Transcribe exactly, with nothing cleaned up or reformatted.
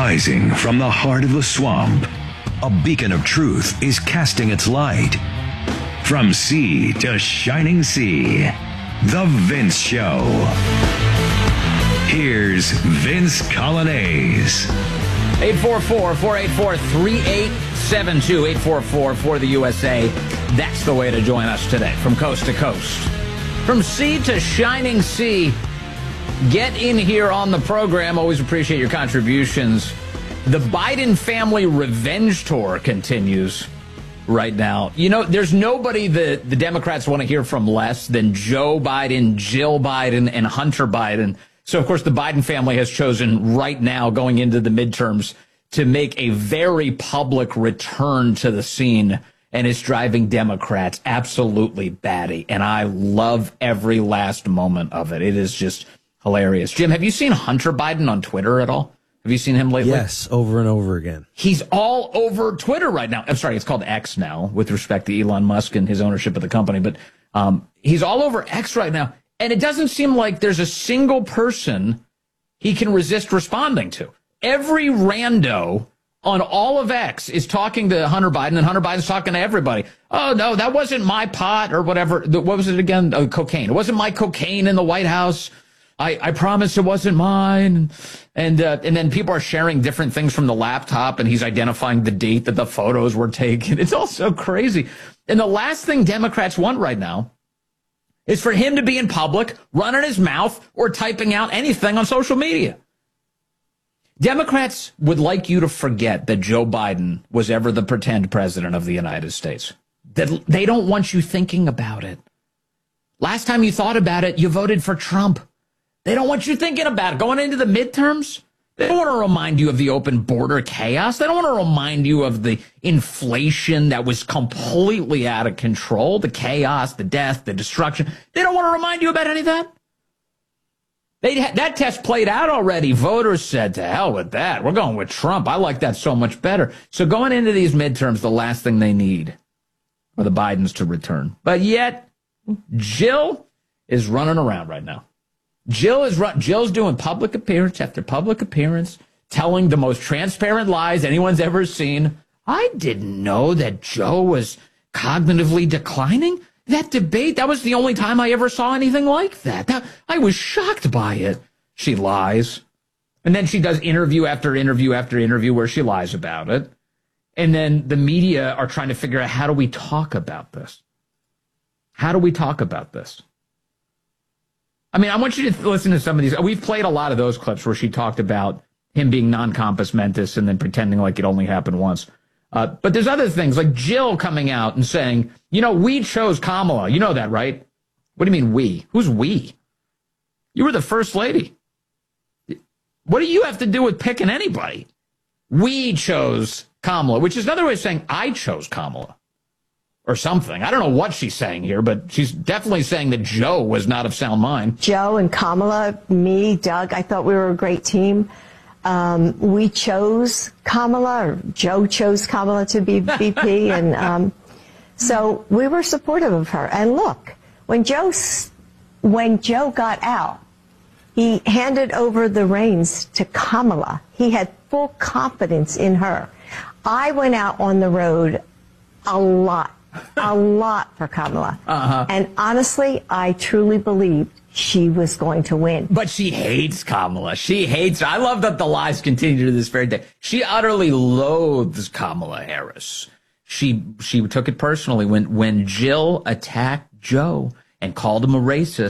Rising from the heart of the swamp, a beacon of truth is casting its light. From sea to shining sea, The Vince Show. Here's Vince Coglianese. eight four four, four eight four, three eight seven two, eight four four for the U S A. That's the way to join us today, from coast to coast. From sea to shining sea. Get in here on the program. Always appreciate your contributions. The Biden family revenge tour continues right now. You know, there's nobody that the Democrats want to hear from less than Joe Biden, Jill Biden, and Hunter Biden. So, of course, the Biden family has chosen right now, going into the midterms, to make a very public return to the scene, and it's driving Democrats absolutely batty. And I love every last moment of it. It is just hilarious. Jim, have you seen Hunter Biden on Twitter at all? Have you seen him lately? Yes, over and over again. He's all over Twitter right now. I'm sorry, it's called X now, with respect to Elon Musk and his ownership of the company. But um, he's all over X right now. And it doesn't seem like there's a single person he can resist responding to. Every rando on all of X is talking to Hunter Biden, and Hunter Biden's talking to everybody. Oh, no, that wasn't my pot or whatever. What was it again? Oh, cocaine. It wasn't my cocaine in the White House. I, I promise it wasn't mine. And uh, and then people are sharing different things from the laptop, and he's identifying the date that the photos were taken. It's all so crazy. And the last thing Democrats want right now is for him to be in public, running his mouth, or typing out anything on social media. Democrats would like you to forget that Joe Biden was ever the pretend president of the United States. That they don't want you thinking about it. Last time you thought about it, you voted for Trump. They don't want you thinking about it. Going into the midterms, they don't want to remind you of the open border chaos. They don't want to remind you of the inflation that was completely out of control, the chaos, the death, the destruction. They don't want to remind you about any of that. They, that test played out already. Voters said, to hell with that. We're going with Trump. I like that so much better. So going into these midterms, the last thing they need are the Bidens to return. But yet, Jill is running around right now. Jill is run, Jill's doing public appearance after public appearance, telling the most transparent lies anyone's ever seen. I didn't know that Joe was cognitively declining. That debate, that was the only time I ever saw anything like that. that. I was shocked by it. She lies. And then she does interview after interview after interview where she lies about it. And then the media are trying to figure out, how do we talk about this? How do we talk about this? I mean, I want you to listen to some of these. We've played a lot of those clips where she talked about him being non-compos mentis and then pretending like it only happened once. Uh, but there's other things, like Jill coming out and saying, you know, we chose Kamala. You know that, right? What do you mean we? Who's we? You were the first lady. What do you have to do with picking anybody? We chose Kamala, which is another way of saying I chose Kamala. Or something. I don't know what she's saying here, but she's definitely saying that Joe was not of sound mind. Joe and Kamala, me, Doug, I thought we were a great team. Um, we chose Kamala, or Joe chose Kamala to be V P, and um, so we were supportive of her. And look, when Joe, when Joe got out, he handed over the reins to Kamala. He had full confidence in her. I went out on the road a lot. A lot for Kamala. Uh-huh. And honestly, I truly believed she was going to win. But she hates Kamala. She hates her. I love that the lies continue to this very day. She utterly loathes Kamala Harris. She she took it personally when, when Jill attacked Joe and called him a racist.